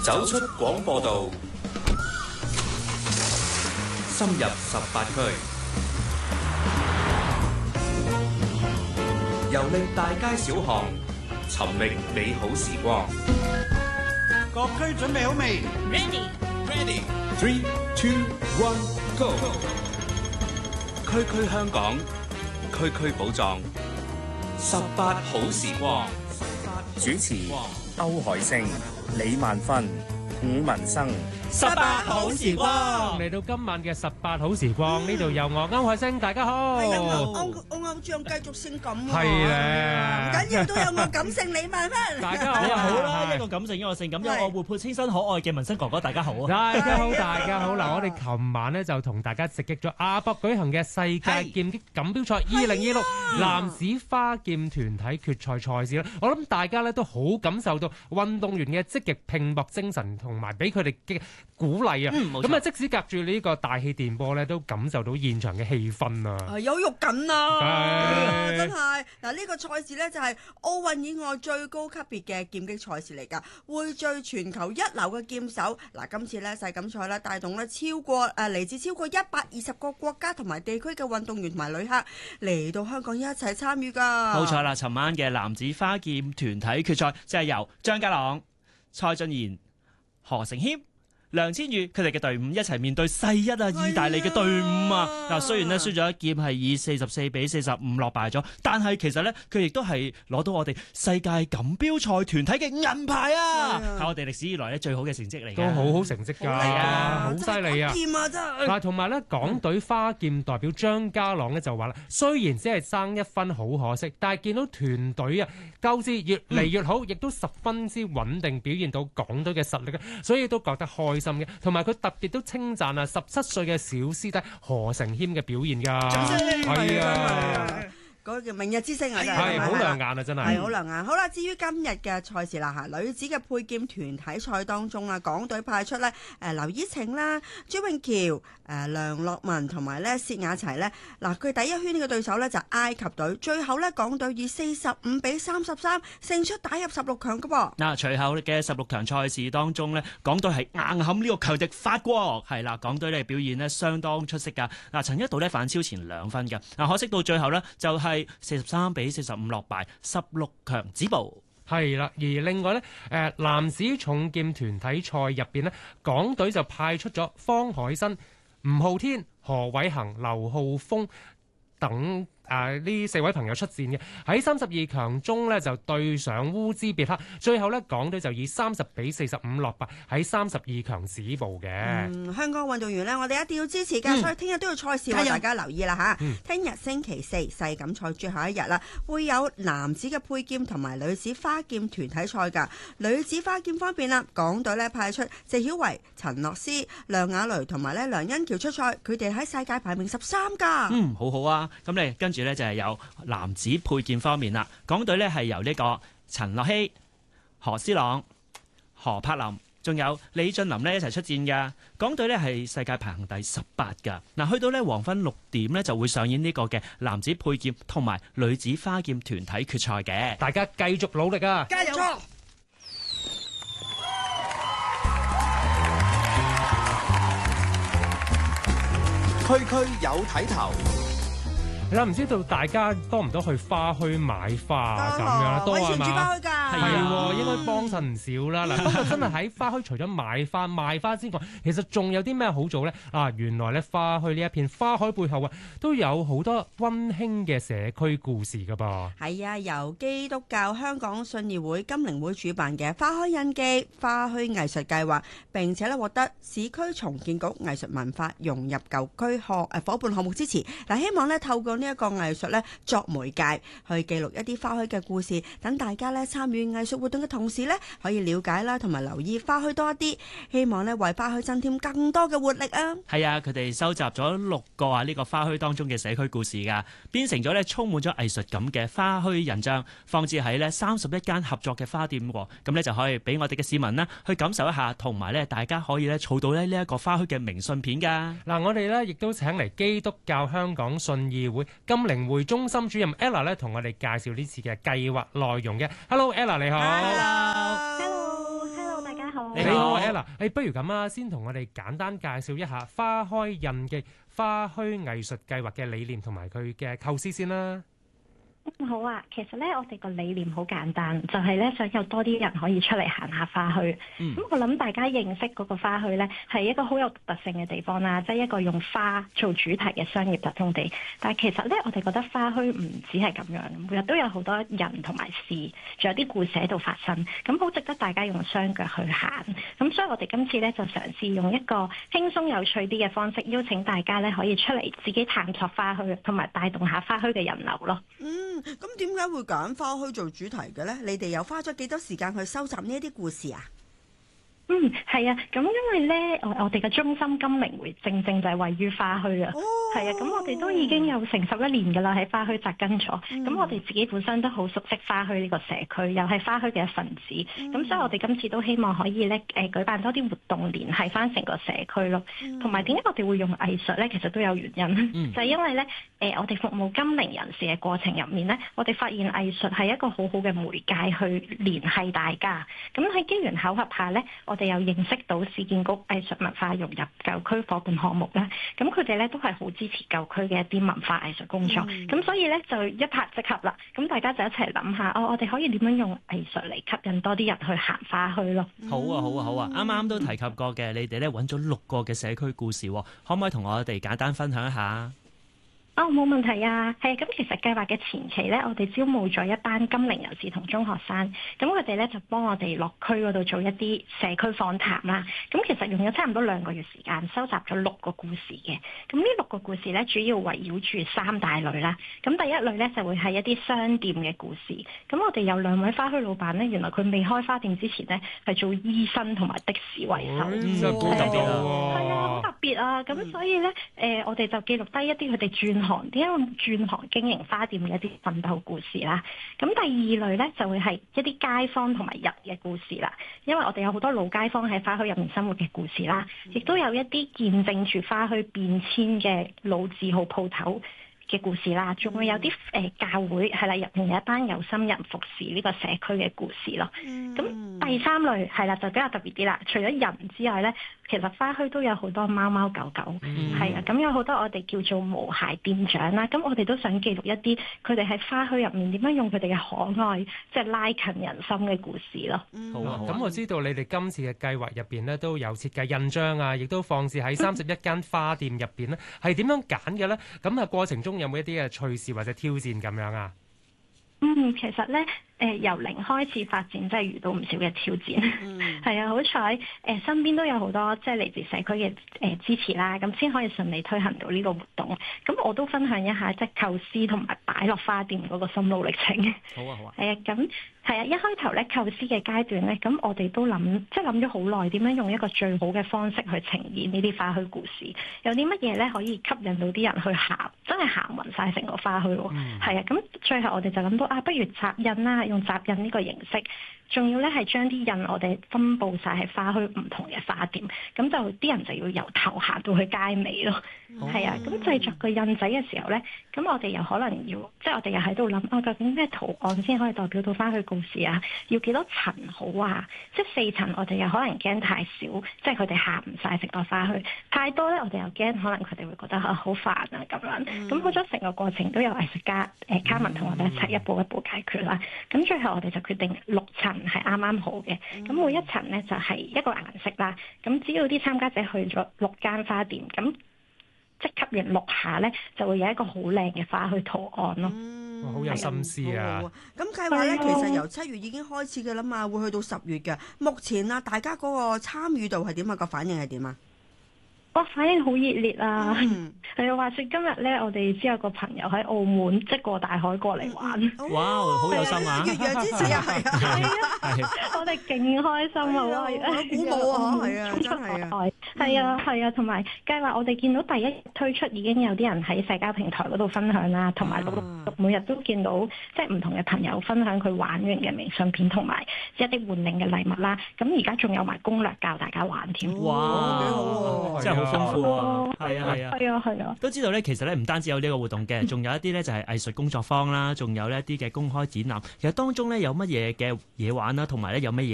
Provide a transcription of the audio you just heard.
走出廣播道，深入18區，遊歷大街小巷，尋覓美好時光。 各區準備好未 Ready. 3, 2, 1, go！ 區區香港，區區寶藏，18好時光。 主持歐海星、李萬芬、伍文生。 18好時光嚟到今晚嘅18好時光，呢度有我歐海星，大家好。 係啊，偶像繼續性感喎。 係咧， 唔緊要，都有我感性李萬芬。 大家好， 你好啦，一個感性，一個性感，一個活潑清新可愛嘅文生哥哥，大家好啊！ 大家好，大家好。嗱，我哋琴晚咧就同大家直擊咗亞博舉行嘅世界劍擊錦標賽2026男子花劍團體決賽賽事啦。我諗大家咧都好感受到運動員嘅積極拼搏精神，同埋俾佢哋嘅鼓勵啊！咁啊，即使隔住呢個大氣電波咧，都感受到現場嘅氣氛啊！ 有肉緊啊！真係嗱，呢個賽事咧就係奧運以外最高級別嘅劍擊賽事嚟㗎，匯聚全球一流嘅劍手。嗱，今次咧世錦賽咧帶動咧嚟自超過120個國家同埋地區嘅運動員同埋旅客嚟到香港一齊參與㗎。 冇錯啦，尋晚嘅男子花劍團體決賽就係由張家朗、蔡俊賢、何成謙、梁千羽佢哋嘅隊伍一齊面對世一意大利嘅隊伍啊！嗱，雖然咧輸咗一劍係以44比45落敗咗，但係其實咧佢亦都係攞到我哋世界錦標賽團體嘅銀牌啊！係我哋歷史以來咧最好嘅成績嚟嘅， 都好好成績㗎，好犀利啊！ 劍啊真係！ 嗱，同埋咧港隊花劍代表張家朗咧就話啦，雖然只係爭1分好可惜，但係見到團隊啊鬥志越嚟越好，亦都十分之穩定，表現到港隊嘅實力，所以都覺得開心嘅。同埋佢特別都稱讚啊17歲嘅小師弟何成謙嘅表現㗎，係啊。 嗰個叫明日之星啊， 係好亮眼啊，真係係好亮眼。好啦，至於今日嘅賽事啦嚇，女子嘅佩劍團體賽當中啊，港隊派出咧劉依晴啦、朱永喬、梁樂文同埋咧薛雅齊咧。嗱，佢第一圈呢個對手咧就埃及隊，最後咧港隊以45比33勝出打入16強嘅噃。 嗱，隨後嘅16強賽事當中咧，港隊係硬撼呢個強敵法國，係啦，港隊咧表現咧相當出色㗎。嗱，曾一度咧反超前2分㗎，嗱，可惜到最後咧就係43比45落敗，16強止步。 係啦，而另外咧，男子重劍團體賽入邊咧，港隊就派出咗方海新、吳浩天、何偉恒、劉浩峰等呢4位朋友出戰嘅，喺32強中呢就對上烏茲別克，最後呢港隊就以30比45落敗，喺32強止步嘅。 香港運動員呢，我哋一定要支持㗎，所以聽日都要賽事，大家留意啦嚇。聽日星期4世錦賽最後一日啦，會有男子嘅佩劍同埋女子花劍團體賽㗎。女子花劍方面啦，港隊呢派出謝曉維、陳樂思、梁雅蕾同埋梁欣喬出賽，佢哋喺世界排名13㗎。 好好啊，咁你跟住咧就係有男子佩劍方面啦，港隊咧係由呢個陳樂希、何思朗、何柏林，仲有李俊林咧一齊出戰噶。港隊咧係世界排行第18噶。嗱，去到咧黃昏6點咧就會上演呢個嘅男子佩劍同埋女子花劍團體決賽嘅， 大家繼續努力啊！ 加油！ 區區有睇頭。 唔知道大家多唔多去花墟買花咁樣？多係嘛？ 花墟㗎， 係喎，應該幫襯唔少啦。嗱，不過真係喺花墟除咗買花賣花之外，其實仲有啲咩好做呢？原來咧花墟呢一片花海背後啊，都有好多溫馨嘅社區故事㗎噃。 係啊，由基督教香港信義會金靈會主辦嘅花墟印記花墟藝術計劃，並且咧獲得市區重建局藝術文化融入舊區伙伴項目支持。嗱，希望咧透過呢一個藝術咧作媒介，去記錄一啲花墟嘅故事，等大家咧參與藝術活動嘅同時咧，可以了解啦，同埋留意花墟多一啲，希望咧為花墟增添更多嘅活力啊！ 係啊，佢哋收集咗6個呢個花墟當中嘅社區故事噶，編成咗咧充滿咗藝術感嘅花墟印章，放置喺咧31間合作嘅花店，咁咧就可以俾我哋嘅市民呢去感受一下，同埋咧大家可以咧儲到咧呢一個花墟嘅明信片噶。 嗱，我哋咧亦都請嚟基督教香港信義會金靈會中心主任 Ella 咧，同我哋介紹呢次嘅計劃內容嘅。Hello Ella， 你好。 Hello， 你你好 Ella， 不如咁啊，先同我哋簡單介紹一下花開印記花墟藝術計劃嘅理念同埋佢嘅構思先啦。 好啊，其實咧我哋個理念好簡單，就係咧想有多啲人可以出嚟行下花墟。咁我諗大家認識嗰個花墟咧係一個好有特性嘅地方啦，即係一個用花做主題嘅商業集中地。但係其實咧我哋覺得花墟唔止係咁樣，每日都有好多人同埋事，仲有啲故事喺度發生，咁好值得大家用雙腳去行。咁所以我哋今次咧就嘗試用一個輕鬆有趣啲嘅方式，邀請大家咧可以出嚟自己探索花墟，同埋帶動下花墟嘅人流咯。 咁點解會揀花墟做主題嘅呢？你哋又花咗幾多時間去收集呢一啲故事啊？ 係啊，咁因為咧，我哋嘅中心金陵會正就係位於花墟啊，係啊，咁我哋都已經有成11年噶啦，喺花墟扎根咗。咁我哋自己本身都好熟悉花墟呢個社區，又係花墟嘅一份子。咁所以我哋今次都希望可以咧，舉辦多啲活動，聯繫翻成個社區咯。同埋點解我哋會用藝術咧？其實都有原因，就係因為咧，我哋服務金陵人士嘅過程入面咧，我哋發現藝術係一個好好嘅媒介去聯繫大家。咁喺機緣巧合下咧，我哋又認識到市建局藝術文化融入舊區伙伴項目啦，咁佢哋咧都係好支持舊區嘅一啲文化藝術工作，咁所以咧就一拍即合啦，咁大家就一齊諗下，我哋可以點樣用藝術嚟吸引多啲人去行花墟咯。 好啊，啱啱都提及過嘅，你哋咧揾咗6個嘅社區故事，可唔可以同我哋簡單分享一下？ 冇問題啊，係啊，咁其實計劃嘅前期咧，我哋招募咗一班金陵人士同中學生，咁佢哋咧就幫我哋落區嗰度做一啲社區訪談啦。咁其實用咗差唔多2個月時間，收集咗6個故事嘅。咁呢6個故事咧，主要圍繞住3大類啦。咁第一類咧就會係一啲商店嘅故事。咁我哋有2位花墟老闆咧，原來佢未開花店之前咧係做醫生同埋的士維修， 好特別啊！ 係啊，好特別啊！咁所以咧，我哋就記錄低一啲佢哋轉行點解會轉行經營花店嘅一啲奮鬥故事啦。咁第2類咧就會係一啲街坊同埋人嘅故事啦，因為我哋有好多老街坊喺花墟入面生活嘅故事啦，亦都有一啲見證住花墟變遷嘅老字號鋪頭嘅故事啦，仲會有啲教會係啦，入面有一班有心人服侍呢個社區嘅故事咯。咁第3類係啦就比較特別啲啦，除咗人之外咧，其實花墟都有好多貓貓狗狗，係啊，咁有好多我哋叫做無鞋店長啦，咁我哋都想記錄一啲佢哋喺花墟入面點樣用佢哋嘅可愛，即係拉近人心嘅故事咯。 好啊，咁我知道你哋今次嘅計劃入邊咧都有設計印章啊，亦都放置喺31間花店入邊咧，係點樣揀嘅咧？咁啊過程中有冇一啲嘅趣事或者挑戰咁樣啊？ 其實咧，由零開始發展，真係遇到唔少嘅挑戰。係啊，好彩身邊都有好多即係嚟自社區嘅支持啦，咁先可以順利推行到呢個活動。咁我都分享一下即係構思同埋擺落花店嗰個心路歷程。 好啊。 係啊，咁係啊，一開頭咧構思嘅階段咧，咁我哋都諗咗好耐，點樣用一個最好嘅方式去呈現呢啲花墟故事，有啲乜嘢咧可以吸引到啲人去行，真係行勻晒成個花墟喎。係啊，咁最後我哋就諗到不如集印啦，用集印呢個形式。仲要咧係將啲印我哋分佈晒喺花墟唔同嘅花店，咁就啲人就要由頭行到去街尾咯。係啊，咁製作個印仔嘅時候咧，咁我哋又可能要，即係我哋又喺度諗究竟咩圖案先可以代表到花墟故事啊？要幾多層好啊？即係4層，我哋又可能驚太少，即係佢哋行唔晒成個花墟。太多咧，我哋又驚可能佢哋會覺得好煩啊咁樣。咁好咗成個過程都有藝術家卡文同我哋一齊一步一步解決啦。咁最後我哋就決定6層係啱啱好嘅。咁每一層咧就係一個顏色啦。咁只要啲參加者去咗6間花店，咁即吸完6下咧，就會有一個好靚嘅花墟圖案咯。 好有心思啊！ 咁計劃咧，其實由7月已經開始嘅啦嘛，會去到10月嘅。目前啊，大家嗰個參與度係點啊？個反應係點啊？ 反應好熱烈啊！係啊，話說今日咧，我哋知有個朋友喺澳門，即係過大海過嚟玩。 哇，好有心啊！ 越洋之前係啊， 我哋勁開心啊！哇， 鼓舞啊，係啊，真係啊， 係啊，同埋計劃我哋見到第一日推出已經有啲人喺社交平台嗰度分享啦，同埋每日都見到即係唔同嘅朋友分享佢玩完嘅明信片同埋一啲換領嘅禮物啦。咁而家仲有埋攻略教大家玩添。 哇，幾好，真係好豐富啊！係啊，都知道咧，其實咧唔單止有呢個活動嘅，仲有一啲咧就係藝術工作坊啦，仲有呢一啲嘅公開展覽。其實當中咧有乜嘢嘅嘢玩啦，同埋咧有乜嘢